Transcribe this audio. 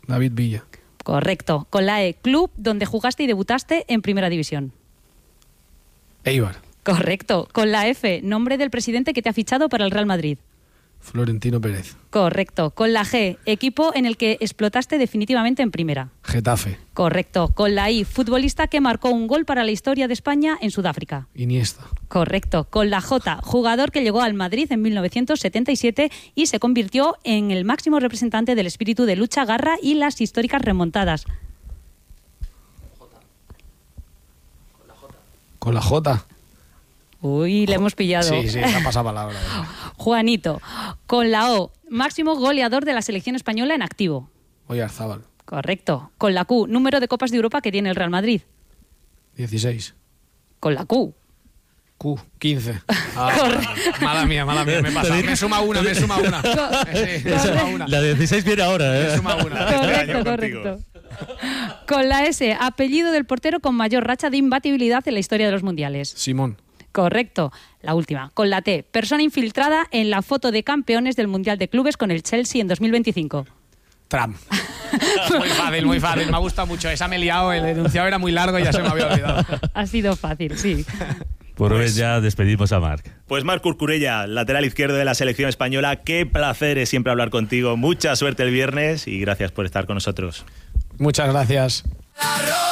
David Villa. Correcto. Con la E, club donde jugaste y debutaste en Primera División. Eibar. Correcto. Con la F, nombre del presidente que te ha fichado para el Real Madrid. Florentino Pérez. Correcto. Con la G, equipo en el que explotaste definitivamente en Primera. Getafe. Correcto. Con la I, futbolista que marcó un gol para la historia de España en Sudáfrica. Iniesta. Correcto. Con la J, jugador que llegó al Madrid en 1977 y se convirtió en el máximo representante del espíritu de lucha, garra y las históricas remontadas. Con la J. Uy, le hemos pillado. Sí, se ha pasado palabra. Juanito. Con la O, máximo goleador de la selección española en activo. Oyarzábal. Correcto. Con la Q, número de Copas de Europa que tiene el Real Madrid. 16. Con la Q. Q. 15. Mala mía, me he pasado. Me suma una. Sí, me suma una. La 16 viene ahora, ¿eh? Me suma una. Correcto. Con la S, apellido del portero con mayor racha de imbatibilidad en la historia de los mundiales. Simón. Correcto. La última. Con la T, persona infiltrada en la foto de campeones del Mundial de Clubes con el Chelsea en 2025. Trump. Muy fácil. Me ha gustado mucho. Esa me he liado, el enunciado era muy largo y ya se me había olvidado. Ha sido fácil, sí. Por hoy ya despedimos a Marc. Pues Marc Cucurella, lateral izquierdo de la selección española. Qué placer es siempre hablar contigo. Mucha suerte el viernes y gracias por estar con nosotros. Muchas gracias.